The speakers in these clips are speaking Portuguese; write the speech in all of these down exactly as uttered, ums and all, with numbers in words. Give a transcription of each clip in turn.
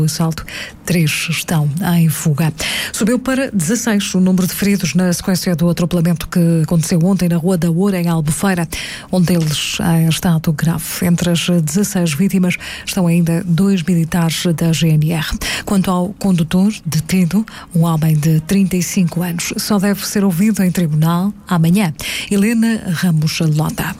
O assalto, três estão em fuga. Subiu para dezasseis o número de feridos na sequência do atropelamento que aconteceu ontem na Rua da Oura, em Albufeira, um deles em estado grave. Entre as dezasseis vítimas estão ainda dois militares da G N R. Quanto ao condutor detido, um homem de trinta e cinco anos, só deve ser ouvido em tribunal amanhã. Helena Ramos Lota.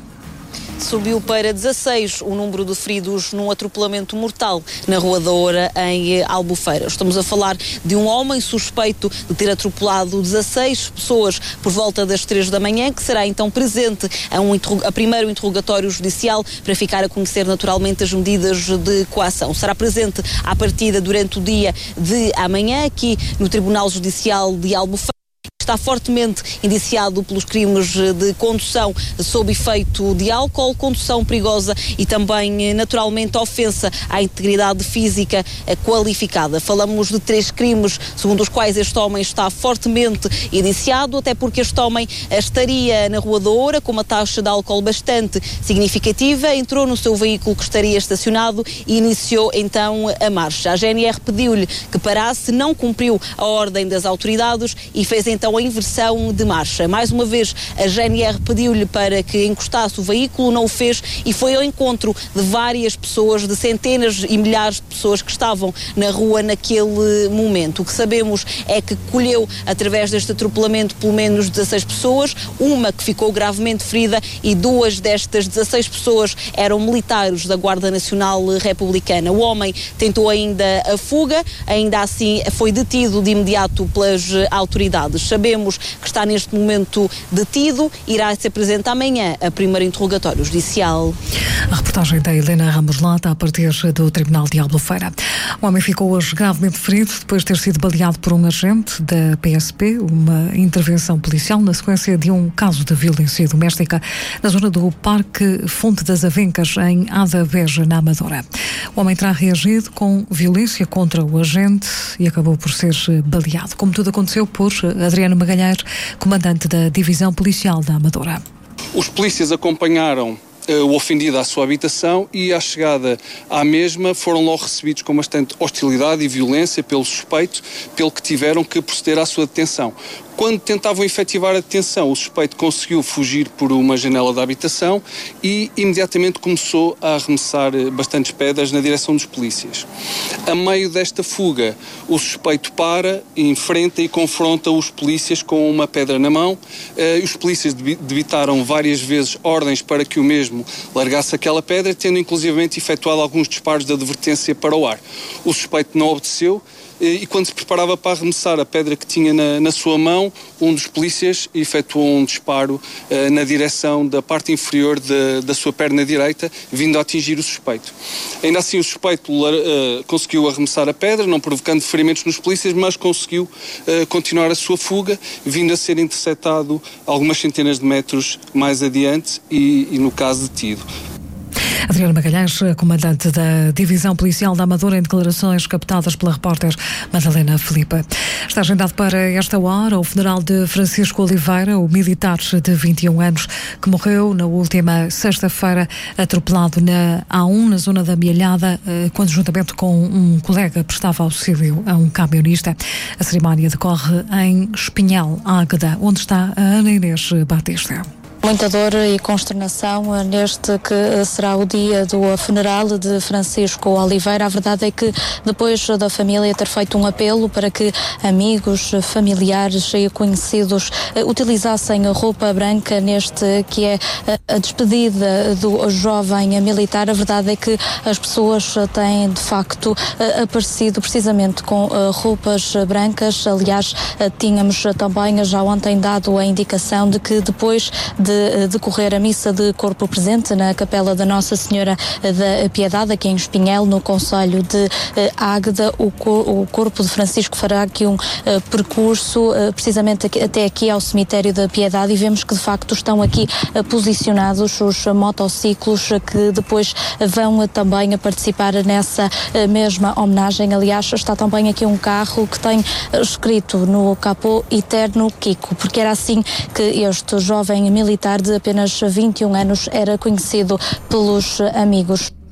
Subiu para dezasseis o número de feridos num atropelamento mortal na Rua da Oura, em Albufeira. Estamos a falar de um homem suspeito de ter atropelado dezasseis pessoas por volta das três da manhã, que será então presente a, um, a primeiro interrogatório judicial para ficar a conhecer naturalmente as medidas de coação. Será presente à partida durante o dia de amanhã aqui no Tribunal Judicial de Albufeira. Está fortemente indiciado pelos crimes de condução sob efeito de álcool, condução perigosa e também, naturalmente, ofensa à integridade física qualificada. Falamos de três crimes segundo os quais este homem está fortemente indiciado, até porque este homem estaria na Rua da Oura com uma taxa de álcool bastante significativa, entrou no seu veículo que estaria estacionado e iniciou então a marcha. A G N R pediu-lhe que parasse, não cumpriu a ordem das autoridades e fez então a inversão de marcha. Mais uma vez, a G N R pediu-lhe para que encostasse o veículo, não o fez e foi ao encontro de várias pessoas, de centenas e milhares de pessoas que estavam na rua naquele momento. O que sabemos é que colheu, através deste atropelamento, pelo menos dezasseis pessoas, uma que ficou gravemente ferida e duas destas dezasseis pessoas eram militares da Guarda Nacional Republicana. O homem tentou ainda a fuga, ainda assim foi detido de imediato pelas autoridades. Sabemos que está neste momento detido, irá se apresentar amanhã a primeiro interrogatório judicial. A reportagem da Helena Ramos Lata a partir do Tribunal de Albufeira. O homem ficou hoje gravemente ferido depois de ter sido baleado por um agente da P S P, uma intervenção policial na sequência de um caso de violência doméstica na zona do Parque Fonte das Avencas, em Adaveja, na Amadora. O homem terá reagido com violência contra o agente e acabou por ser baleado, como tudo aconteceu por Adriano Magalhães, comandante da Divisão Policial da Amadora. Os polícias acompanharam uh, o ofendido à sua habitação e, à chegada à mesma, foram logo recebidos com bastante hostilidade e violência pelo suspeito, pelo que tiveram que proceder à sua detenção. Quando tentavam efetivar a detenção, o suspeito conseguiu fugir por uma janela da habitação e imediatamente começou a arremessar bastantes pedras na direção dos polícias. A meio desta fuga, o suspeito para, enfrenta e confronta os polícias com uma pedra na mão. Os polícias debitaram várias vezes ordens para que o mesmo largasse aquela pedra, tendo inclusivamente efetuado alguns disparos de advertência para o ar. O suspeito não obedeceu e, quando se preparava para arremessar a pedra que tinha na, na sua mão, um dos polícias efetuou um disparo uh, na direção da parte inferior de, da sua perna direita, vindo a atingir o suspeito. Ainda assim, o suspeito uh, conseguiu arremessar a pedra, não provocando ferimentos nos polícias, mas conseguiu uh, continuar a sua fuga, vindo a ser interceptado algumas centenas de metros mais adiante e, e no caso, detido. Adriano Magalhães, comandante da Divisão Policial da Amadora, em declarações captadas pela repórter Madalena Filipe. Está agendado para esta hora o funeral de Francisco Oliveira, o militar de vinte e um anos, que morreu na última sexta-feira, atropelado na A um, na zona da Amealhada, quando, juntamente com um colega, prestava auxílio a um camionista. A cerimónia decorre em Espinhal, Águeda, onde está a Ana Inês Batista. Muita dor e consternação neste que será o dia do funeral de Francisco Oliveira. A verdade é que, depois da família ter feito um apelo para que amigos, familiares e conhecidos utilizassem a roupa branca neste que é a despedida do jovem militar, a verdade é que as pessoas têm, de facto, aparecido precisamente com roupas brancas. Aliás, tínhamos também já ontem dado a indicação de que, depois de de decorrer a missa de corpo presente na Capela da Nossa Senhora da Piedade, aqui em Espinhel, no concelho de Águeda, o, cor, o corpo de Francisco fará aqui um uh, percurso uh, precisamente aqui, até aqui ao cemitério da Piedade, e vemos que de facto estão aqui uh, posicionados os uh, motociclos uh, que depois uh, vão uh, também a participar nessa uh, mesma homenagem. Aliás, está também aqui um carro que tem uh, escrito no capô Eterno Kiko, porque era assim que este jovem militar de apenas vinte e um anos era conhecido pelos amigos.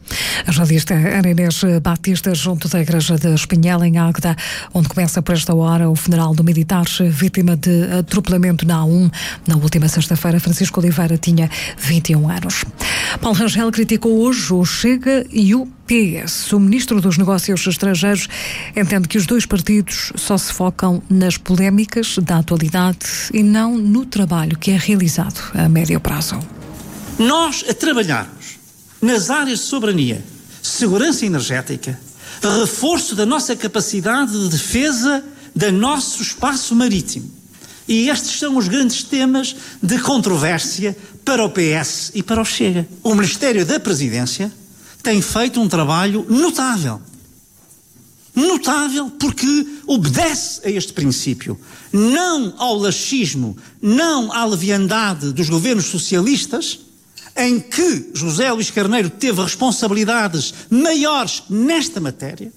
A jornalista Ana Inês Batista, junto da Igreja de Espinhel, em Águeda, onde começa por esta hora o funeral do militar vítima de atropelamento na A um. Na última sexta-feira, Francisco Oliveira tinha vinte e um anos. Paulo Rangel criticou hoje o Chega e o P S. O ministro dos Negócios Estrangeiros entende que os dois partidos só se focam nas polémicas da atualidade e não no trabalho que é realizado a médio prazo. Nós, a trabalharmos nas áreas de soberania, segurança energética, reforço da nossa capacidade de defesa do nosso espaço marítimo. E estes são os grandes temas de controvérsia para o P S e para o Chega. O Ministério da Presidência tem feito um trabalho notável. Notável porque obedece a este princípio. Não ao laxismo, não à leviandade dos governos socialistas, em que José Luís Carneiro teve responsabilidades maiores nesta matéria.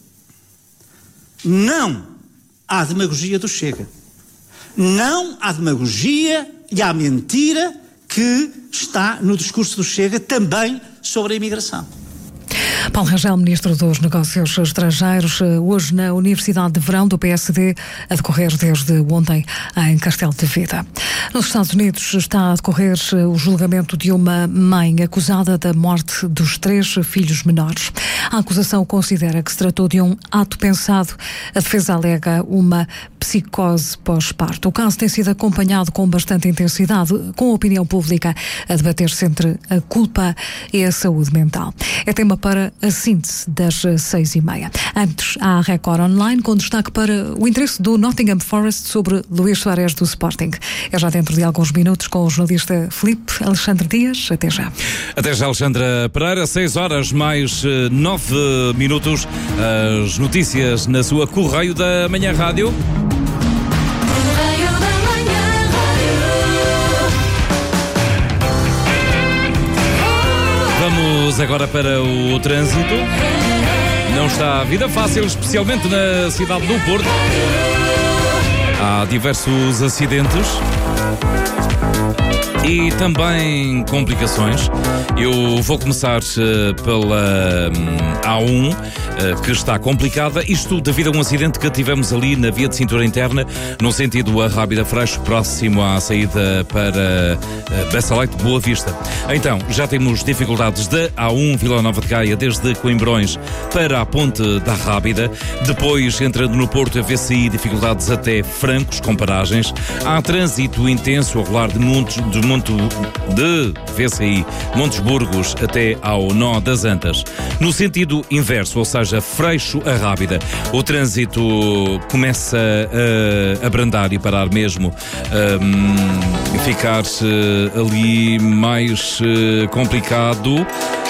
Não à demagogia do Chega. Não à demagogia e à mentira que está no discurso do Chega também sobre a imigração. Paulo Rangel, ministro dos Negócios Estrangeiros, hoje na Universidade de Verão do P S D, a decorrer desde ontem em Castelo de Vida. Nos Estados Unidos está a decorrer o julgamento de uma mãe acusada da morte dos três filhos menores. A acusação considera que se tratou de um ato pensado. A defesa alega uma psicose pós-parto. O caso tem sido acompanhado com bastante intensidade, com a opinião pública a debater-se entre a culpa e a saúde mental. É tema para a síntese das seis e meia. Antes, há a Record Online, com destaque para o interesse do Nottingham Forest sobre Luís Soares do Sporting. É já dentro de alguns minutos com o jornalista Filipe Alexandre Dias. Até já. Até já, Alexandra Pereira. Seis horas mais nove minutos. As notícias na sua Correio da Manhã Rádio. Vamos agora para o trânsito. Não está a vida fácil, especialmente na cidade do Porto. Há diversos acidentes e também complicações. Eu vou começar uh, pela um, A um, uh, que está complicada. Isto devido a um acidente que tivemos ali na via de cintura interna, no sentido a Rábida Freixo, próximo à saída para uh, Bessa-Leite, Boa Vista. Então, já temos dificuldades da A um, Vila Nova de Gaia, desde Coimbrões para a Ponte da Rábida. Depois, entrando no Porto, a V C I, dificuldades até Francos, com paragens. Há trânsito intenso a rolar de Montes, de Monte de V C I, Montes Burgos até ao Nó das Antas. No sentido inverso, ou seja, Freixo a Rábida, o trânsito começa a abrandar e parar mesmo, um, ficar uh, ali mais uh, complicado,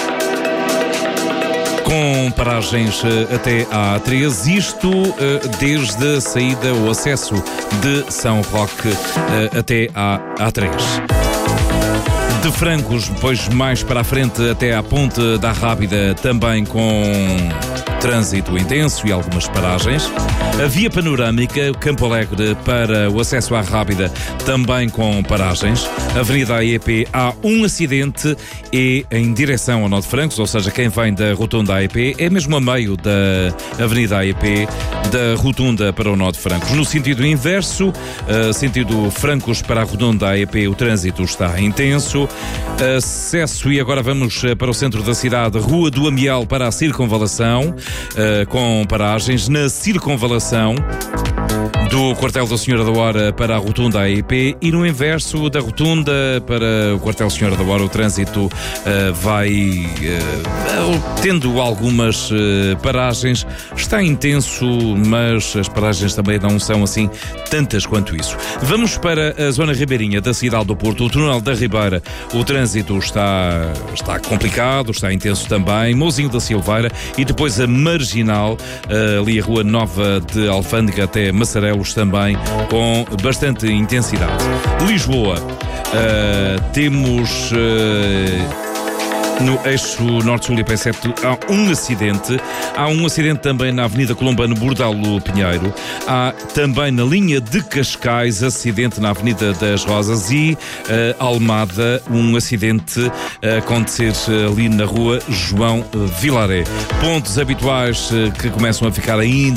com paragens uh, até à A treze, isto uh, desde a saída, o acesso de São Roque uh, até à A três. De Francos, depois mais para a frente até à Ponte da Rábida, também com trânsito intenso e algumas paragens. A via panorâmica, Campo Alegre para o acesso à Rábida, também com paragens. Avenida A E P, há um acidente e em direção ao Nó de Francos, ou seja, quem vem da Rotunda A E P, é mesmo a meio da Avenida A E P, da Rotunda para o Nó de Francos. No sentido inverso, uh, sentido Francos para a Rotunda A E P, o trânsito está intenso. Acesso, e agora vamos para o centro da cidade, Rua do Amiel para a Circunvalação, uh, com paragens na Circunvalação do Quartel da Senhora da Hora para a Rotunda A E P, e no inverso da Rotunda para o Quartel Senhora da Hora o trânsito uh, vai uh, tendo algumas uh, paragens. Está intenso, mas as paragens também não são assim tantas quanto isso. Vamos para a zona ribeirinha da cidade do Porto, o túnel da Ribeira. O trânsito está, está complicado, está intenso também. Mouzinho da Silveira e depois a Marginal, uh, ali a Rua Nova de Alfândega até Massarelos, também com bastante intensidade. Lisboa, uh, temos uh, No eixo norte-sul e P sete há um acidente. Há um acidente também na Avenida Colombano Bordalo Pinheiro. Há também na linha de Cascais acidente na Avenida das Rosas e uh, Almada, um acidente a acontecer ali na rua João Vilaré. Pontos habituais uh, que começam a ficar ainda